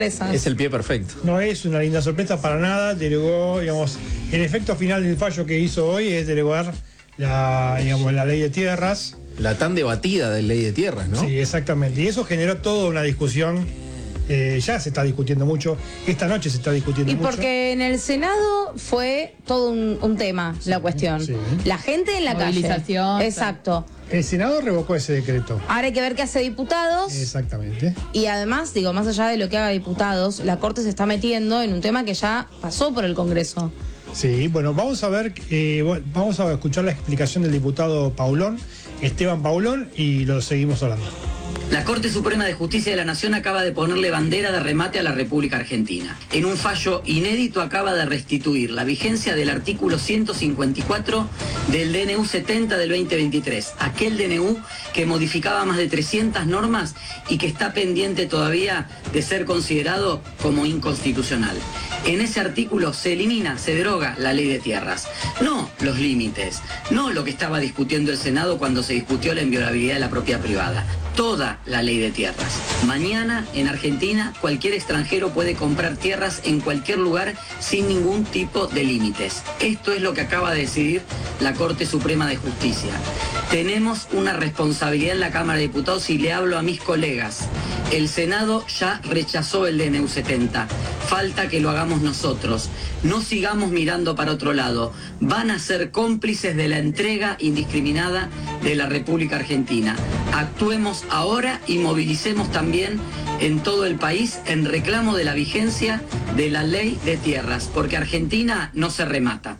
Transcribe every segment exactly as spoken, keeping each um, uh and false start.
Es el pie perfecto. No es una linda sorpresa para nada, delegó, digamos, el efecto final del fallo que hizo hoy es delegar la, digamos, la ley de tierras. La tan debatida de ley de tierras, ¿no? Sí, exactamente. Y eso generó toda una discusión. Eh, ya se está discutiendo mucho. Esta noche se está discutiendo y mucho. Y porque en el Senado fue todo un, un tema, sí, la cuestión. Sí. La gente en la Movilización, calle. Exacto. El Senado revocó ese decreto. Ahora hay que ver qué hace diputados. Exactamente. Y además, digo, más allá de lo que haga diputados, la Corte se está metiendo en un tema que ya pasó por el Congreso. Sí, bueno, vamos a ver, eh, vamos a escuchar la explicación del diputado Paulón, Esteban Paulón, y lo seguimos hablando. La Corte Suprema de Justicia de la Nación acaba de ponerle bandera de remate a la República Argentina. En un fallo inédito acaba de restituir la vigencia del artículo ciento cincuenta y cuatro del D N U setenta del veinte veintitrés, aquel D N U que modificaba más de trescientas normas y que está pendiente todavía de ser considerado como inconstitucional. En ese artículo se elimina, se deroga la ley de tierras. No los límites, no lo que estaba discutiendo el Senado cuando se discutió la inviolabilidad de la propiedad privada. Toda la ley de tierras. Mañana, en Argentina, cualquier extranjero puede comprar tierras en cualquier lugar sin ningún tipo de límites. Esto es lo que acaba de decidir la Corte Suprema de Justicia. Tenemos una responsabilidad en la Cámara de Diputados y le hablo a mis colegas. El Senado ya rechazó el D N U setenta. Falta que lo hagamos nosotros. No sigamos mirando para otro lado. Van a ser cómplices de la entrega indiscriminada de la República Argentina. Actuemos ahora y movilicemos también en todo el país en reclamo de la vigencia de la ley de tierras, porque Argentina no se remata.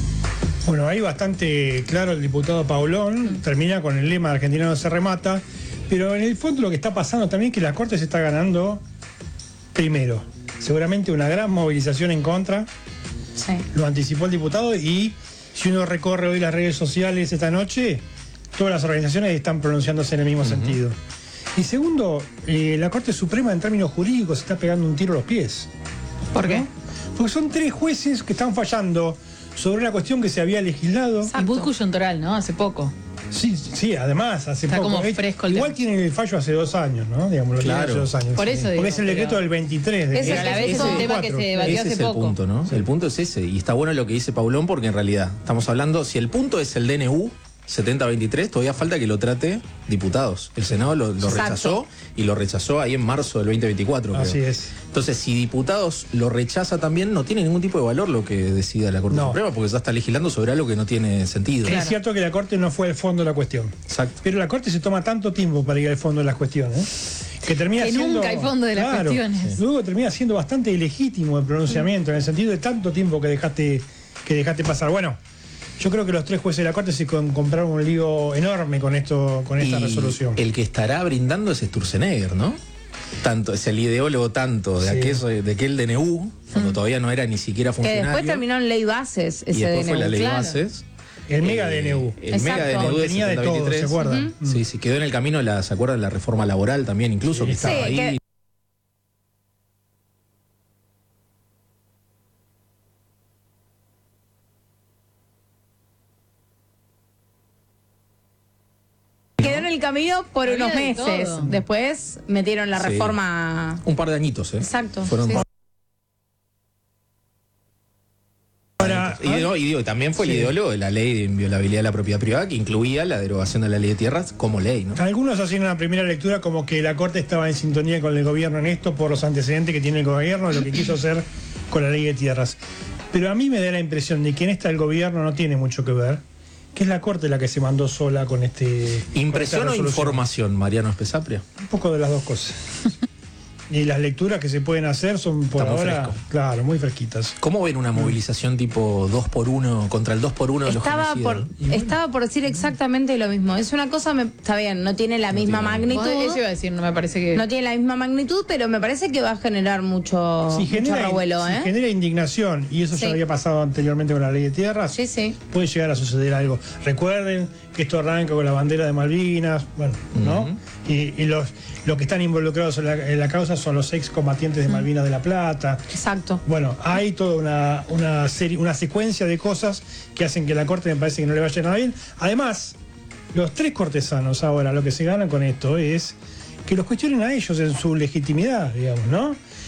Bueno, ahí bastante claro el diputado Paulón, termina con el lema Argentina no se remata, pero en el fondo lo que está pasando también es que la Corte se está ganando primero. Seguramente una gran movilización en contra, sí. Lo anticipó el diputado, y si uno recorre hoy las redes sociales esta noche, todas las organizaciones están pronunciándose en el mismo uh-huh. sentido. Y segundo, eh, la Corte Suprema en términos jurídicos se está pegando un tiro a los pies. ¿Por qué? Porque son tres jueces que están fallando sobre una cuestión que se había legislado. Y muy coyuntural, ¿no? Hace poco. Sí, sí, además, hace Está poco. Como fresco el Igual tienen el fallo hace dos años, ¿no? Digamos, lo claro. hace dos años. Por eso sí. digo, porque es el decreto pero... del veintitrés. De ese, que a la vez es un tema que se debatió ese hace es poco. El punto, ¿no? El punto es ese. Y está bueno lo que dice Paulón, porque en realidad estamos hablando, si el punto es el D N U setenta veintitrés, todavía falta que lo trate diputados. El Senado lo, lo rechazó y lo rechazó ahí en marzo del veinte veinticuatro, creo. Así es. Entonces, si diputados lo rechaza también, no tiene ningún tipo de valor lo que decida la Corte no. Suprema, porque ya está legislando sobre algo que no tiene sentido. Es claro. cierto que la Corte no fue al fondo de la cuestión. Exacto. Pero la Corte se toma tanto tiempo para ir al fondo de las cuestiones, que termina que siendo... nunca hay fondo de las claro, cuestiones. Sí. Luego termina siendo bastante ilegítimo el pronunciamiento, mm. en el sentido de tanto tiempo que dejaste, que dejaste pasar. Bueno, yo creo que los tres jueces de la Corte se compraron un lío enorme con esto, con esta y resolución. El que estará brindando es Sturzenegger, ¿no? Tanto, es el ideólogo tanto de, sí. aquel, de aquel D N U, cuando mm. todavía no era ni siquiera funcionario. Que después terminó en ley bases ese y después D N U. Fue la ley claro. bases. El mega eh, D N U. El Exacto. mega D N U de tenía de todo, ¿se acuerdan? Uh-huh. Sí, sí, quedó en el camino, la, ¿se acuerdan? La reforma laboral también, incluso, sí, que estaba sí, ahí. Que... Quedó en el camino por unos meses. Después metieron la sí. reforma. Un par de añitos, ¿eh? Exacto. Fueron sí. par... Ahora, y, digo, y digo, también fue sí. el ideólogo de la ley de inviolabilidad de la propiedad privada, que incluía la derogación de la ley de tierras como ley, ¿no? Algunos hacían una primera lectura como que la Corte estaba en sintonía con el gobierno en esto por los antecedentes que tiene el gobierno, lo que quiso hacer con la ley de tierras. Pero a mí me da la impresión de que en esta el gobierno no tiene mucho que ver, que es la Corte la que se mandó sola con este... ¿Impresión o información, Mariano Espesapria? Un poco de las dos cosas. Y las lecturas que se pueden hacer son por Está ahora, fresco. Claro, muy fresquitas. ¿Cómo ven una movilización tipo dos por uno contra el dos por uno de los estaba genocidas? por bueno. Estaba por decir exactamente lo mismo. Es una cosa, me, está bien, no tiene la no misma tiene magnitud. Eso iba a decir, no me parece que... No tiene la misma magnitud, pero me parece que va a generar mucho, si genera, mucho revuelo. Si ¿eh? genera indignación, y eso sí. ya había pasado anteriormente con la ley de tierras, sí, sí. puede llegar a suceder algo. Recuerden que esto arranca con la bandera de Malvinas, bueno, ¿no? Uh-huh. Y, y los, los que están involucrados en la, en la causa son los excombatientes de Malvinas de la Plata. Exacto. Bueno, hay toda una, una, serie, una secuencia de cosas que hacen que la Corte me parece que no le vaya nada bien. Además, los tres cortesanos ahora lo que se ganan con esto es que los cuestionen a ellos en su legitimidad, digamos, ¿no?